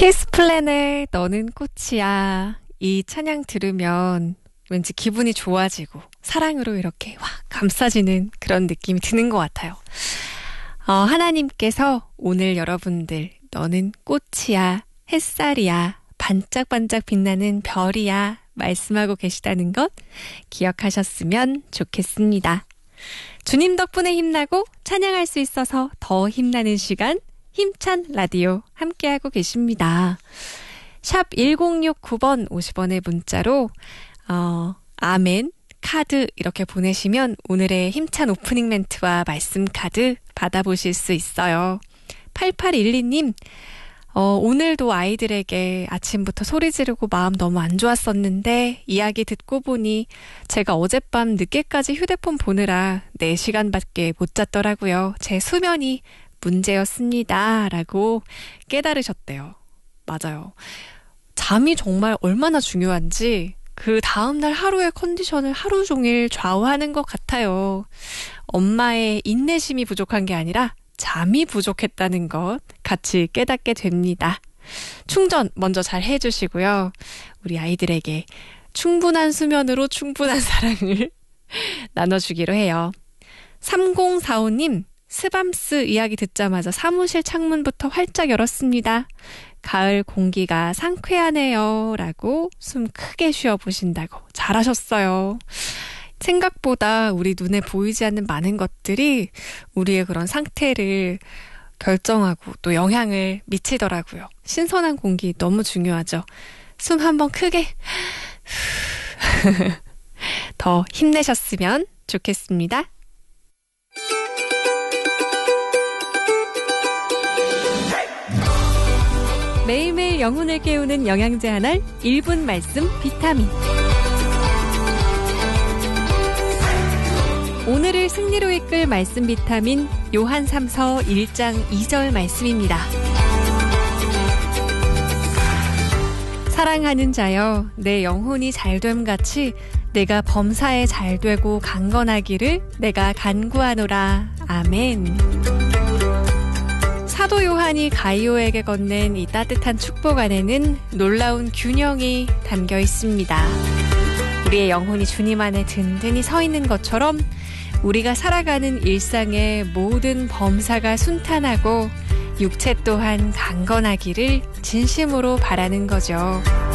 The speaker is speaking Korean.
키스플랜의 너는 꽃이야. 이 찬양 들으면 왠지 기분이 좋아지고 사랑으로 이렇게 확 감싸지는 그런 느낌이 드는 것 같아요. 하나님께서 오늘 여러분들 너는 꽃이야, 햇살이야, 반짝반짝 빛나는 별이야 말씀하고 계시다는 것 기억하셨으면 좋겠습니다. 주님 덕분에 힘나고 찬양할 수 있어서 더 힘나는 시간, 힘찬 라디오 함께하고 계십니다. 샵 1069번 50원의 문자로 아멘, 카드 이렇게 보내시면 오늘의 힘찬 오프닝 멘트와 말씀 카드 받아보실 수 있어요. 8812님, 오늘도 아이들에게 아침부터 소리 지르고 마음 너무 안 좋았었는데 이야기 듣고 보니 제가 어젯밤 늦게까지 휴대폰 보느라 4시간밖에 못 잤더라고요. 제 수면이 문제였습니다. 라고 깨달으셨대요. 맞아요. 잠이 정말 얼마나 중요한지 그 다음날 하루의 컨디션을 하루 종일 좌우하는 것 같아요. 엄마의 인내심이 부족한 게 아니라 잠이 부족했다는 것 같이 깨닫게 됩니다. 충전 먼저 잘 해주시고요. 우리 아이들에게 충분한 수면으로 충분한 사랑을 나눠주기로 해요. 3045님, 스밤스 이야기 듣자마자 사무실 창문부터 활짝 열었습니다. 가을 공기가 상쾌하네요. 라고 숨 크게 쉬어보신다고. 잘하셨어요. 생각보다 우리 눈에 보이지 않는 많은 것들이 우리의 그런 상태를 결정하고 또 영향을 미치더라고요. 신선한 공기 너무 중요하죠. 숨 한번 크게 더 힘내셨으면 좋겠습니다. 매일매일 영혼을 깨우는 영양제 하나 1분 말씀 비타민. 오늘을 승리로 이끌 말씀 비타민 요한 3서 1장 2절 말씀입니다. 사랑하는 자여, 내 영혼이 잘됨 같이 내가 범사에 잘되고 강건하기를 내가 간구하노라. 아멘. 사도 요한이 가이오에게 건넨 이 따뜻한 축복 안에는 놀라운 균형이 담겨 있습니다. 우리의 영혼이 주님 안에 든든히 서 있는 것처럼 우리가 살아가는 일상의 모든 범사가 순탄하고 육체 또한 강건하기를 진심으로 바라는 거죠.